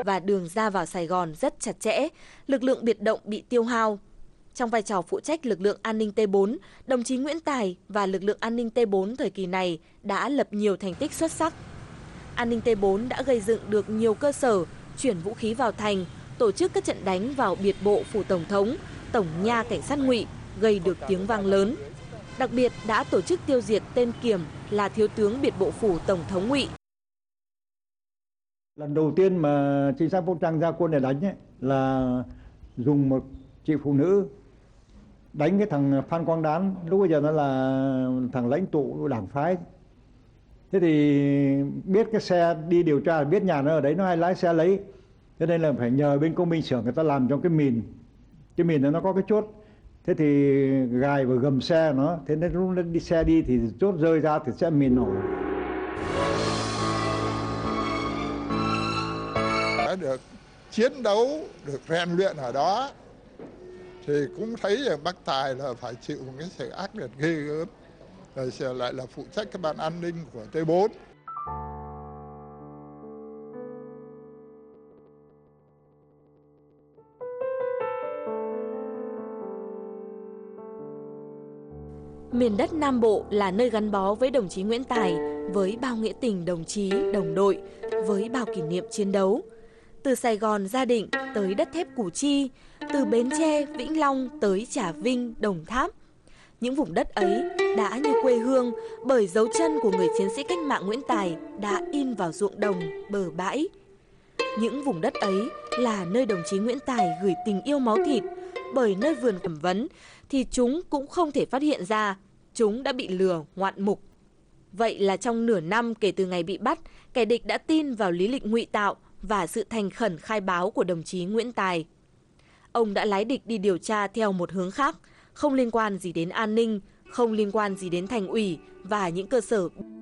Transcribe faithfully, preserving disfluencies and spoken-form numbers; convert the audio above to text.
và đường ra vào Sài Gòn rất chặt chẽ, lực lượng biệt động bị tiêu hao. Trong vai trò phụ trách lực lượng an ninh T bốn, đồng chí Nguyễn Tài và lực lượng an ninh T bốn thời kỳ này đã lập nhiều thành tích xuất sắc. An ninh T bốn đã gây dựng được nhiều cơ sở, chuyển vũ khí vào thành, tổ chức các trận đánh vào biệt bộ phủ Tổng thống, Tổng nha Cảnh sát Ngụy, gây được tiếng vang lớn. Đặc biệt đã tổ chức tiêu diệt tên Kiểm là thiếu tướng biệt bộ phủ Tổng thống Ngụy. Lần đầu tiên mà trinh sát vũ trang ra quân để đánh ấy, là dùng một chị phụ nữ đánh cái thằng Phan Quang Đán, lúc bây giờ nó là thằng lãnh tụ đảng phái. Thế thì biết cái xe đi điều tra, biết nhà nó ở đấy, nó hay lái xe lấy. Cho nên là phải nhờ bên công binh xưởng người ta làm trong cái mìn. Cái mìn đó nó có cái chốt. Thế thì gài vào gầm xe nó, thế nên lúc nó đi xe đi thì chốt rơi ra thì sẽ mìn nổ. Đã được chiến đấu, được rèn luyện ở đó thì cũng thấy là bác Tài là phải chịu một cái sự ác liệt ghê gớm. Rồi lại là phụ trách cái ban an ninh của T bốn. Miền đất Nam Bộ là nơi gắn bó với đồng chí Nguyễn Tài, với bao nghĩa tình đồng chí, đồng đội, với bao kỷ niệm chiến đấu. Từ Sài Gòn, Gia Định tới đất thép Củ Chi, từ Bến Tre, Vĩnh Long tới Trà Vinh, Đồng Tháp. Những vùng đất ấy đã như quê hương bởi dấu chân của người chiến sĩ cách mạng Nguyễn Tài đã in vào ruộng đồng, bờ bãi. Những vùng đất ấy là nơi đồng chí Nguyễn Tài gửi tình yêu máu thịt, bởi nơi vườn thẩm vấn thì chúng cũng không thể phát hiện ra chúng đã bị lừa ngoạn mục. Vậy là trong nửa năm kể từ ngày bị bắt, kẻ địch đã tin vào lý lịch ngụy tạo và sự thành khẩn khai báo của đồng chí Nguyễn Tài. Ông đã lái địch đi điều tra theo một hướng khác, không liên quan gì đến an ninh, không liên quan gì đến thành ủy và những cơ sở